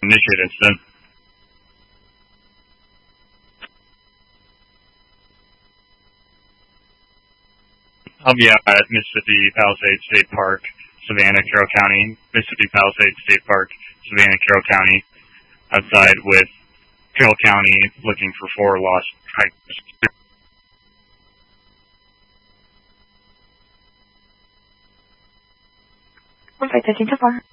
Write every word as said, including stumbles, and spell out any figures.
Initiate incident. I'll be out at Mississippi Palisades State Park, Savannah, Carroll County. Mississippi Palisades State Park, Savannah, Carroll County. Outside with Carroll County looking for four lost hikers. one five thirteen so far.